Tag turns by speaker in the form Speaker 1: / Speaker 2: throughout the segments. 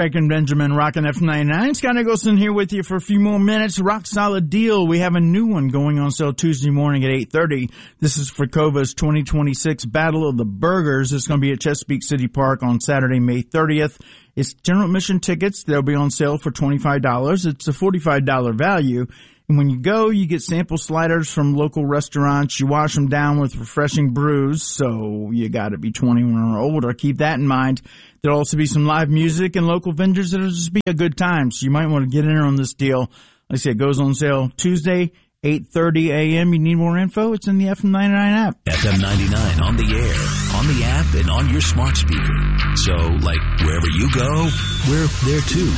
Speaker 1: Spankin' Benjamin, rockin' F99. Scott Nicholson here with you for a few more minutes. Rock solid deal. We have a new one going on sale Tuesday morning at 8:30. This is for Cova's 2026 Battle of the Burgers. It's going to be at Chesapeake City Park on Saturday, May 30th. It's general admission tickets. They'll be on sale for $25. It's a $45 value. And when you go, you get sample sliders from local restaurants. You wash them down with refreshing brews, so you got to be 21 or older. Keep that in mind. There'll also be some live music and local vendors. It'll just be a good time, so you might want to get in on this deal. Like I said, it goes on sale Tuesday, 8:30 a.m. You need more info? It's in the FM99 app.
Speaker 2: FM99 on the air, on the app, and on your smart speaker. So, like, wherever you go, we're there too.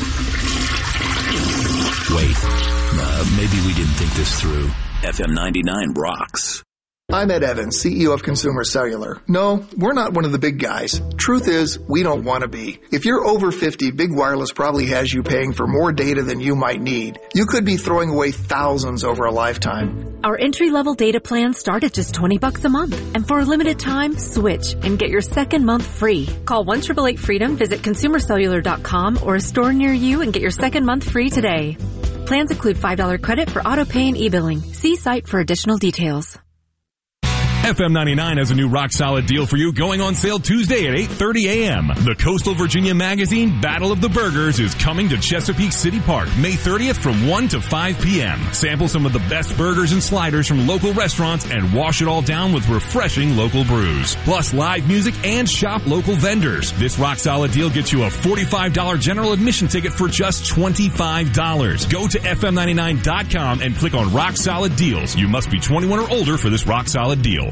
Speaker 2: Wait. Maybe we didn't think this through. FM99 rocks.
Speaker 3: I'm Ed Evans, CEO of Consumer Cellular. No, we're not one of the big guys. Truth is, we don't want to be. If you're over 50, Big Wireless probably has you paying for more data than you might need. You could be throwing away thousands over a lifetime.
Speaker 4: Our entry-level data plans start at just $20 a month. And for a limited time, switch and get your second month free. Call 1-888-FREEDOM, visit consumercellular.com or a store near you and get your second month free today. Plans include $5 credit for auto pay and e-billing. See site for additional details.
Speaker 5: FM99 has a new rock-solid deal for you going on sale Tuesday at 8:30 a.m. The Coastal Virginia magazine Battle of the Burgers is coming to Chesapeake City Park May 30th from 1 to 5 p.m. Sample some of the best burgers and sliders from local restaurants and wash it all down with refreshing local brews. Plus live music and shop local vendors. This rock-solid deal gets you a $45 general admission ticket for just $25. Go to FM99.com and click on Rock Solid Deals. You must be 21 or older for this rock-solid deal.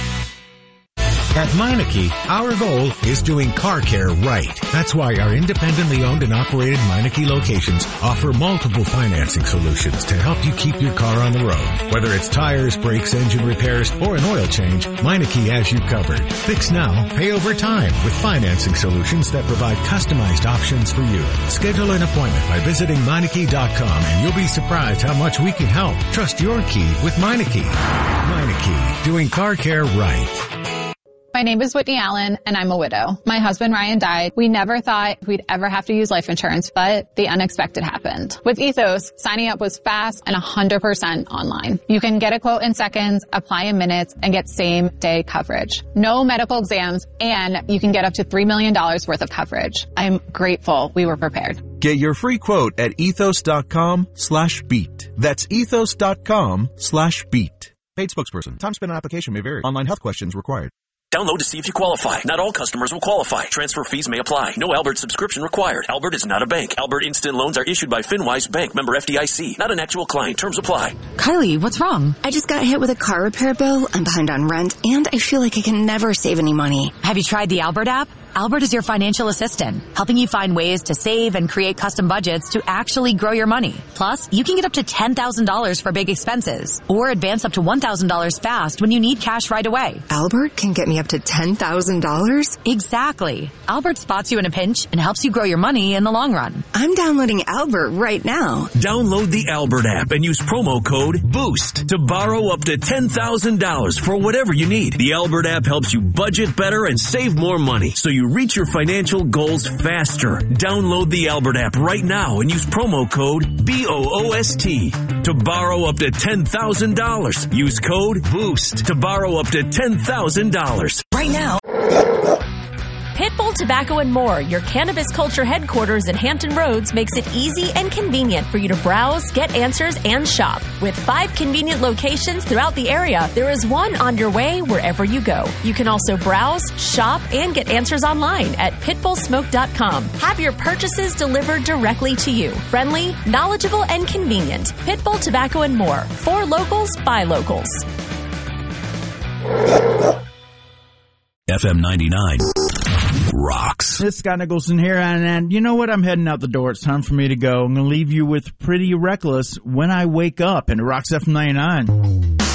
Speaker 6: At Meineke, our goal is doing car care right. That's why our independently owned and operated Meineke locations offer multiple financing solutions to help you keep your car on the road. Whether it's tires, brakes, engine repairs, or an oil change, Meineke has you covered. Fix now, pay over time with financing solutions that provide customized options for you. Schedule an appointment by visiting Meineke.com and you'll be surprised how much we can help. Trust your key with Meineke. Meineke, doing car care right.
Speaker 7: My name is Whitney Allen, and I'm a widow. My husband, Ryan, died. We never thought we'd ever have to use life insurance, but the unexpected happened. With Ethos, signing up was fast and 100% online. You can get a quote in seconds, apply in minutes, and get same-day coverage. No medical exams, and you can get up to $3 million worth of coverage. I'm grateful we were prepared.
Speaker 8: Get your free quote at ethos.com/beat. That's ethos.com/beat. Paid spokesperson. Time spent on application may vary. Online health questions required.
Speaker 2: Download to see if you qualify. Not all customers will qualify. Transfer fees may apply. No Albert subscription required. Albert is not a bank. Albert Instant Loans are issued by FinWise Bank, member FDIC. Not an actual client. Terms apply.
Speaker 9: Kylie, what's wrong? I just got hit with a car repair bill. I'm behind on rent, and I feel like I can never save any money.
Speaker 10: Have you tried the Albert app? Albert is your financial assistant, helping you find ways to save and create custom budgets to actually grow your money. Plus, you can get up to $10,000 for big expenses, or advance up to $1,000 fast when you need cash right away.
Speaker 9: Albert can get me up to $10,000?
Speaker 10: Exactly. Albert spots you in a pinch and helps you grow your money in the long run.
Speaker 9: I'm downloading Albert right now.
Speaker 2: Download the Albert app and use promo code BOOST to borrow up to $10,000 for whatever you need. The Albert app helps you budget better and save more money, so you reach your financial goals faster. Download the Albert app right now and use promo code BOOST to borrow up to $10,000. Use code BOOST to borrow up to $10,000.
Speaker 10: Right now.
Speaker 11: Pitbull Tobacco and More, your cannabis culture headquarters in Hampton Roads, makes it easy and convenient for you to browse, get answers, and shop. With 5 convenient locations throughout the area, there is one on your way wherever you go. You can also browse, shop, and get answers online at pitbullsmoke.com. Have your purchases delivered directly to you. Friendly, knowledgeable, and convenient. Pitbull Tobacco and More. For locals, by locals.
Speaker 2: FM 99 rocks.
Speaker 1: It's Scott Nicholson here, and you know what? I'm heading out the door. It's time for me to go. I'm going to leave you with Pretty Reckless When I Wake Up, and it rocks FM 99.